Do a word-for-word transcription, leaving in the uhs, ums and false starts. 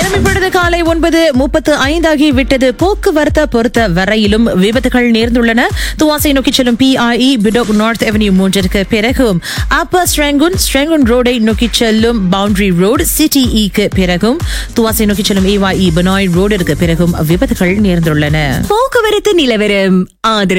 நேரம் இப்பொழுது காலை ஒன்பது முப்பத்து ஐந்தாகி விட்டது. போக்குவரத்தை பொறுத்த வரையிலும் விபத்துகள் நேர்ந்துள்ளன. துவாசை நோக்கி செல்லும் பிஐஇ பிடோக் நார்த் அவென்யூ மூன்றிற்கு பிறகும், அப்பர் ஸ்ட்ரெங்குன் ஸ்ட்ரெங்குன் ரோடை நோக்கி செல்லும் பவுண்டரி ரோடு சிடிஇக்கு பிறகும், துவாசை நோக்கி செல்லும் ஏவாஇ பெனாய் ரோடிற்கு பிறகும் விபத்துகள் நேர்ந்துள்ளன. போக்குவரத்து நிலவரம் ஆதரவு